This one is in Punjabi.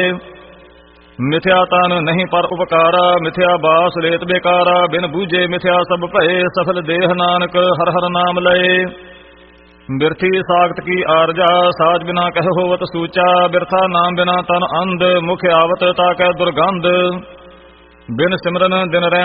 ਮਿਥਿਆ ਤਨ ਨਹੀਂ ਪਰ ਉਪਕਾਰਾ, ਮਿਥਿਆ ਬਾਸ ਲੇਤ ਬੇਕਾਰਾ। ਬਿਨ ਬੂਝੇ ਮਿਥਿਆ ਸਭ ਭਏ, ਸਫਲ ਦੇਹ ਨਾਨਕ ਹਰ ਹਰ ਨਾਮ ਲਏ। ਬਿਰਥੀ ਸਾਖਤ ਕੀ ਆਰਜਾ, ਸਾਜ ਬਿਨਾ ਕਹਿ ਹੋਵਤ ਸੂਚਾ। ਬਿਰਥਾ ਨਾਮ ਬਿਨਾ ਤਨ ਅੰਧ, ਮੁਖ ਆਵਤ ਤਾਕੈ ਦੁਰਗੰਧ। ਬਿਨ ਸਿਮਰਨ ਦਿਨ ਰਹਿ